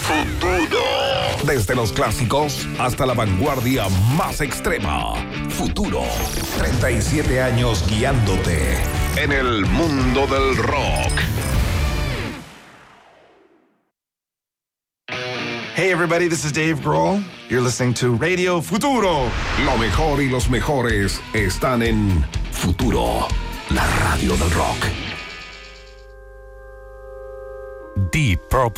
Futuro. Desde los clásicos hasta la vanguardia más extrema. Futuro. 37 años guiándote en el mundo del rock. Hey everybody, this is Dave Grohl. You're listening to Radio Futuro. Lo mejor y los mejores están en Futuro, la radio del rock. Deep Purple.